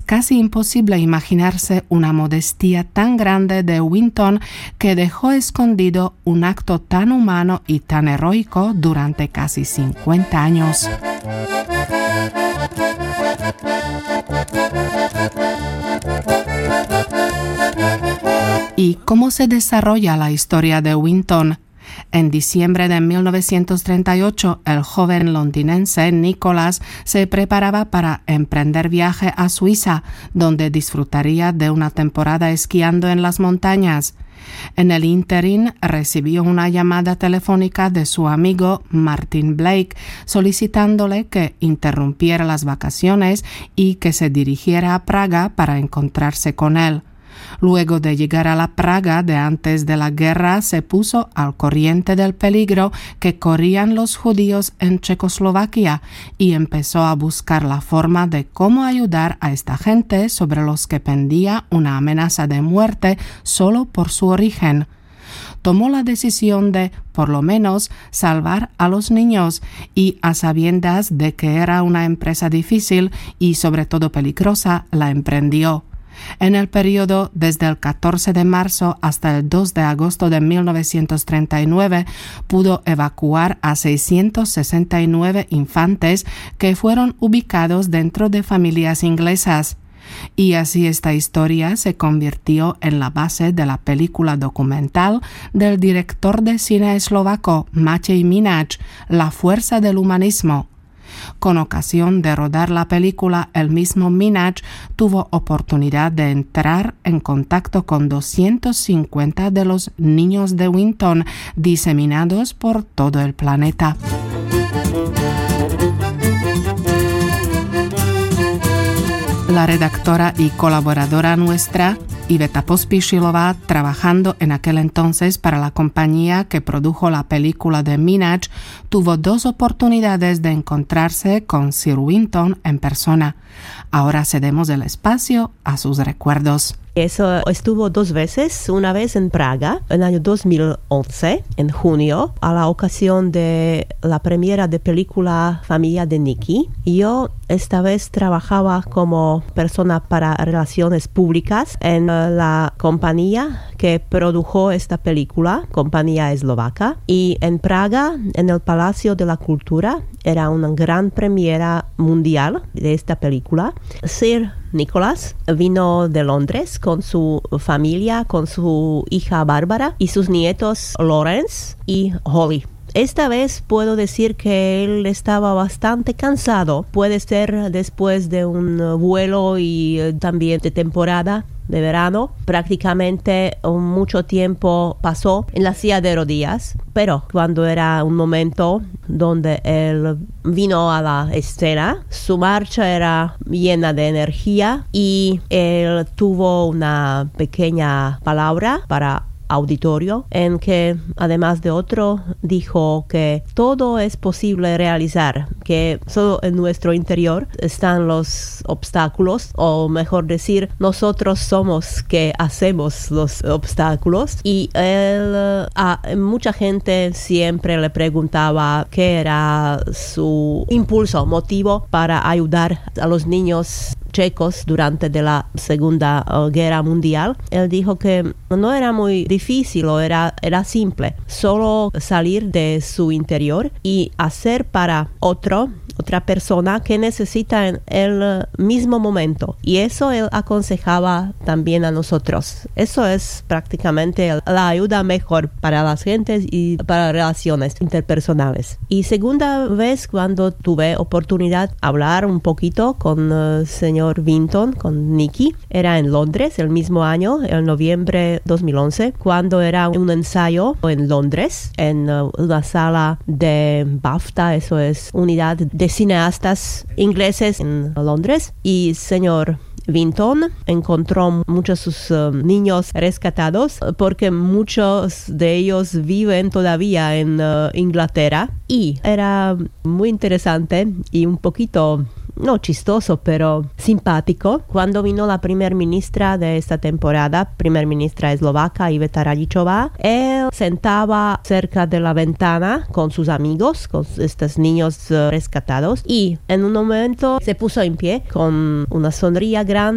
casi imposible imaginarse una modestia tan grande de Winton que dejó escondido un acto tan humano y tan heroico durante casi 50 años. ¿Y cómo se desarrolla la historia de Winton? En diciembre de 1938, el joven londinense Nicholas se preparaba para emprender viaje a Suiza, donde disfrutaría de una temporada esquiando en las montañas. En el ínterin recibió una llamada telefónica de su amigo Martin Blake solicitándole que interrumpiera las vacaciones y que se dirigiera a Praga para encontrarse con él. Luego de llegar a la Praga de antes de la guerra, se puso al corriente del peligro que corrían los judíos en Checoslovaquia y empezó a buscar la forma de cómo ayudar a esta gente sobre los que pendía una amenaza de muerte solo por su origen. Tomó la decisión de, por lo menos, salvar a los niños y, a sabiendas de que era una empresa difícil y sobre todo peligrosa, la emprendió. En el periodo desde el 14 de marzo hasta el 2 de agosto de 1939 pudo evacuar a 669 infantes que fueron ubicados dentro de familias inglesas. Y así esta historia se convirtió en la base de la película documental del director de cine eslovaco Maciej Minář, La fuerza del humanismo. Con ocasión de rodar la película, el mismo Minář tuvo oportunidad de entrar en contacto con 250 de los niños de Winton diseminados por todo el planeta. La redactora y colaboradora nuestra, Iveta Pospíšilová, trabajando en aquel entonces para la compañía que produjo la película de Minář, tuvo 2 oportunidades de encontrarse con Sir Winton en persona. Ahora cedemos el espacio a sus recuerdos. Eso estuvo 2 veces, una vez en Praga, en el año 2011, en junio, a la ocasión de la premiera de película Familia de Nicky. Yo esta vez trabajaba como persona para relaciones públicas en la compañía que produjo esta película, compañía eslovaca, y en Praga, en el Palacio de la Cultura, era una gran premiera mundial de esta película. Sir Nicholas vino de Londres con su familia, con su hija Bárbara y sus nietos Lawrence y Holly. Esta vez puedo decir que él estaba bastante cansado. Puede ser después de un vuelo y también de temporada de verano. Prácticamente mucho tiempo pasó en la silla de rodillas, pero cuando era un momento donde él vino a la escena, su marcha era llena de energía y él tuvo una pequeña palabra para auditorio en que, además de otro, dijo que todo es posible realizar, que solo en nuestro interior están los obstáculos, o mejor decir, nosotros somos que hacemos los obstáculos. Y él, mucha gente siempre le preguntaba qué era su impulso, motivo para ayudar a los niños checos durante de la Segunda Guerra Mundial. Él dijo que no era muy difícil, era simple, solo salir de su interior y hacer para otra persona que necesita en el mismo momento, y eso él aconsejaba también a nosotros. Eso es prácticamente la ayuda mejor para las gentes y para relaciones interpersonales. Y segunda vez cuando tuve oportunidad de hablar un poquito con el señor Winton, con Nicky, era en Londres el mismo año, en noviembre 2011, cuando era un ensayo en Londres, en una sala de BAFTA, eso es unidad de cineastas ingleses en Londres, y señor Winton encontró muchos de sus niños rescatados porque muchos de ellos viven todavía en Inglaterra, y era muy interesante y un poquito no chistoso, pero simpático. Cuando vino la primer ministra de esta temporada, primer ministra eslovaca, Iveta Radičová, él sentaba cerca de la ventana con sus amigos, con estos niños rescatados, y en un momento se puso en pie con una sonrisa grande